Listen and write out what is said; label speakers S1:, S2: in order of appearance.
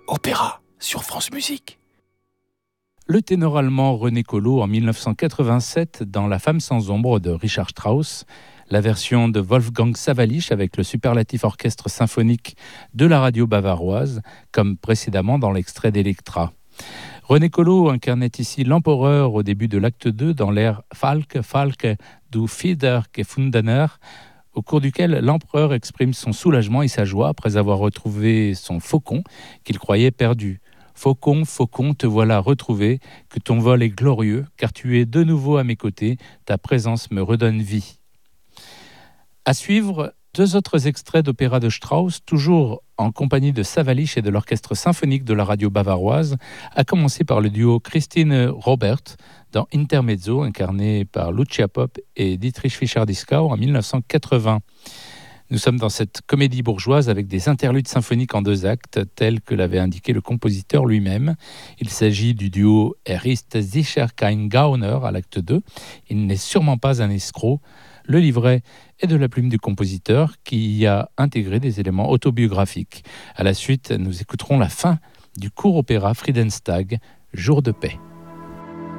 S1: Opéra sur France Musique.
S2: Le ténor allemand René Collot en 1987 dans La femme sans ombre de Richard Strauss, la version de Wolfgang Sawallisch avec le superlatif orchestre symphonique de la radio bavaroise, comme précédemment dans l'extrait d'Electra. René Collot incarnait ici l'empereur au début de l'acte 2 dans l'air Falke, Falke, du Fieder gefundener, au cours duquel l'empereur exprime son soulagement et sa joie après avoir retrouvé son faucon qu'il croyait perdu. Faucon, faucon, te voilà retrouvé, que ton vol est glorieux, car tu es de nouveau à mes côtés, ta présence me redonne vie. À suivre, 2 autres extraits d'opéra de Strauss, toujours en compagnie de Sawallisch et de l'orchestre symphonique de la radio bavaroise, à commencer par le duo Christine Robert dans Intermezzo, incarné par Lucia Popp et Dietrich Fischer-Dieskau en 1980. Nous sommes dans cette comédie bourgeoise avec des interludes symphoniques en 2 actes, tels que l'avait indiqué le compositeur lui-même. Il s'agit du duo ist sicher kein Gauner à l'acte 2. Il n'est sûrement pas un escroc. Le livret est de la plume du compositeur qui y a intégré des éléments autobiographiques. À la suite, nous écouterons la fin du court opéra Friedenstag, Jour de paix.